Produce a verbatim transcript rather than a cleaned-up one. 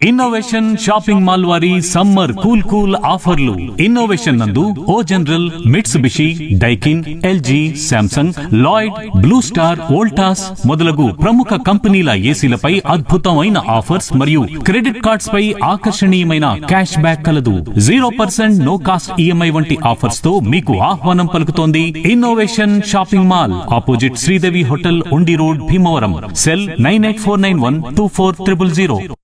Innovation shopping mall వారి summer cool cool ఆఫర్లు. Innovation నందు ఓ general, Mitsubishi, Daikin, LG, Samsung, Lloyd, blue star, Voltas మొదలగు ప్రముఖ కంపెనీల ఏసీలపై అద్భుతమైన ఆఫర్స్ మరియు క్రెడిట్ కార్డ్స్ పై ఆకర్షణీయమైన క్యాష్ బ్యాక్ కలదు. Zero percent no cost EMI వంటి ఆఫర్స్ తో మీకు ఆహ్వానం పలుకుతోంది innovation shopping mall, opposite Sridevi hotel, ఉండి road, Bhimavaram. Cell nine eight four nine one two four triple zero.